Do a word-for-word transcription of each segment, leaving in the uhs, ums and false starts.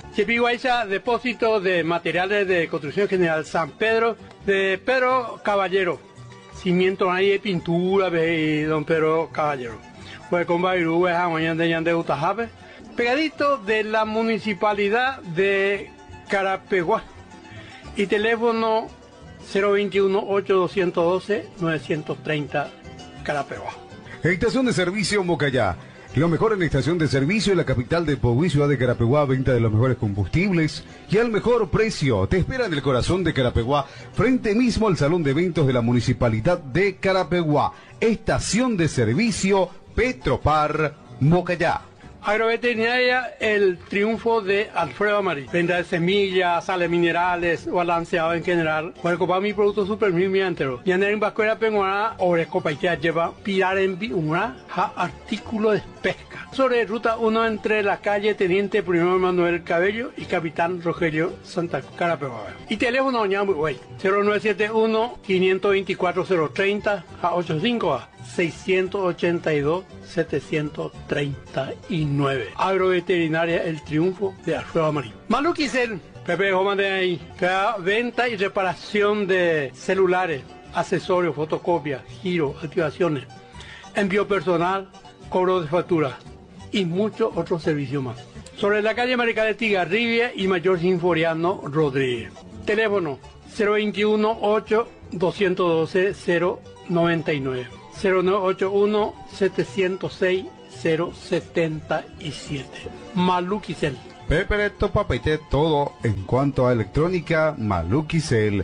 Chepiguaycha, depósito de materiales de construcción general San Pedro, de Pedro Caballero. Cimiento ahí de pintura, de don Pedro Caballero. Pues con Bairú, de Utajabe. Pegadito de la municipalidad de Carapeguá. Y teléfono cero veintiuno, ocho doscientos doce, novecientos treinta, Carapeguá. Estación de servicio Mocayá. Lo mejor en la estación de servicio en la capital de Pogüí, ciudad de Carapeguá, venta de los mejores combustibles y al mejor precio. Te espera en el corazón de Carapeguá, frente mismo al salón de eventos de la municipalidad de Carapeguá. Estación de servicio Petropar Mocayá. Agroveterinaria El Triunfo de Alfredo Amarí. Venta de semillas, sales minerales, balanceado en general. Cuando para mi producto super mi entero. Y en el Vascuera Penguana, Orecopa y lleva pilar en una artículo de pesca. Sobre ruta uno entre la calle Teniente Primero Manuel Cabello y Capitán Rogelio Santa Carapeguá. Y teléfono cero nueve siete uno, cinco dos cuatro, cero tres cero a ochenta y cinco a seiscientos ochenta y dos, setecientos treinta y nueve. Agroveterinaria El Triunfo de Alfredo Amarí. Maluquicel, Pepe Joma de ahí. Venta y reparación de celulares, accesorios, fotocopias, giro, activaciones, envío personal, cobro de factura y muchos otros servicios más. Sobre la calle Marical de Tigarribia y Mayor Sinforiano Rodríguez. Teléfono cero veintiuno, ocho doscientos doce, cero noventa y nueve. cero nueve ocho uno, setecientos seis, cero setenta y siete. Maluquicel. Pepereto Papete, todo en cuanto a electrónica, Maluquicel.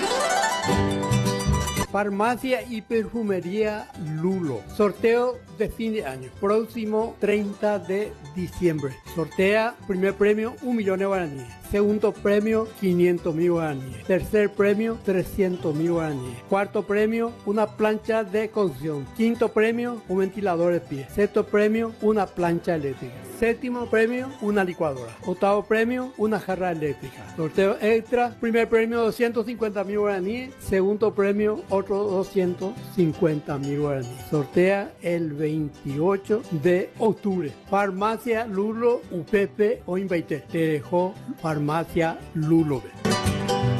Farmacia y perfumería Lulo. Sorteo de fin de año. Próximo treinta de diciembre. Sortea primer premio un millón de guaraníes. Segundo premio quinientos mil guaraníes. Tercer premio trescientos mil guaraníes. Cuarto premio una plancha de cocción. Quinto premio un ventilador de pie. Sexto premio una plancha eléctrica. Séptimo premio una licuadora. Octavo premio una jarra eléctrica. Sorteo extra. Primer premio doscientos cincuenta mil guaraníes. Segundo premio otro doscientos cincuenta mil guaraníes. Sortea el veintiocho de octubre. Farmacia Lulo U P P o Invaite. Te dejó Farmacia Lulo.